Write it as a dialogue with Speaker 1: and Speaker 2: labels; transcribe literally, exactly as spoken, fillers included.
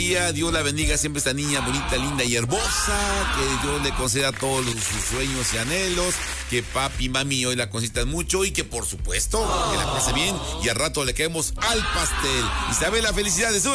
Speaker 1: Dios la bendiga siempre esta niña bonita, linda y hermosa. Que Dios le conceda todos los, sus sueños y anhelos. Que papi y mami hoy la consientan mucho. Y que por supuesto, que la pase bien. Y al rato le caemos al pastel. Isabela, felicidades.